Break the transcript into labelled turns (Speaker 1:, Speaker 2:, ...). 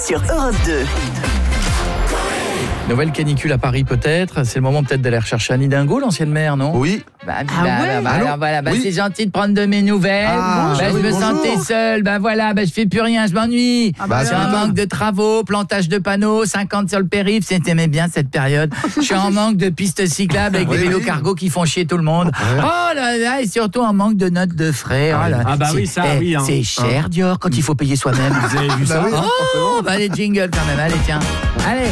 Speaker 1: sur Europe 2.
Speaker 2: Nouvelle canicule à Paris peut-être. C'est le moment peut-être d'aller rechercher Annie Dingo, l'ancienne maire, non?
Speaker 3: Oui.
Speaker 2: Alors voilà,
Speaker 3: Oui.
Speaker 2: c'est gentil de prendre de mes nouvelles.
Speaker 3: Ah,
Speaker 2: je
Speaker 3: oui,
Speaker 2: me
Speaker 3: bonjour.
Speaker 2: sentais seule. Je fais plus rien, je m'ennuie.
Speaker 3: bah,
Speaker 2: J'ai un
Speaker 3: alors.
Speaker 2: manque de travaux, plantage de panneaux, 50 sur le périph'. C'était bien cette période. Je suis en manque de pistes cyclables avec des
Speaker 3: Oui,
Speaker 2: vélos
Speaker 3: oui.
Speaker 2: cargo qui font chier tout le monde. Oh là là, et surtout en manque de notes de frais. Oh là.
Speaker 4: Ah bah
Speaker 2: C'est-
Speaker 4: oui, ça, oui, hein.
Speaker 2: C'est cher, Dior, quand il faut payer soi-même.
Speaker 4: Vous avez vu ça?
Speaker 3: oui, forcément.
Speaker 2: Oh, les jingles quand même. Allez, tiens. Allez.